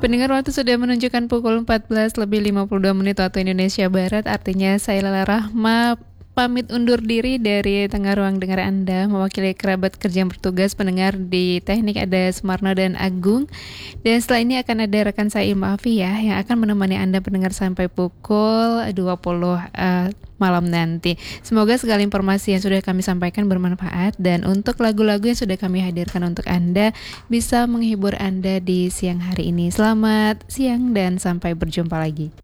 Pendengar, waktu sudah menunjukkan pukul 14 lebih 52 menit waktu Indonesia Barat. Artinya saya Lala Rahma pamit undur diri dari tengah ruang dengar Anda. Mewakili kerabat kerja yang bertugas, pendengar di teknik ada Sumarno dan Agung. Dan setelah ini akan ada rekan saya Ilma Afiyah yang akan menemani Anda pendengar sampai pukul 20 malam nanti. Semoga segala informasi yang sudah kami sampaikan bermanfaat, dan untuk lagu-lagu yang sudah kami hadirkan untuk Anda bisa menghibur Anda di siang hari ini. Selamat siang dan sampai berjumpa lagi.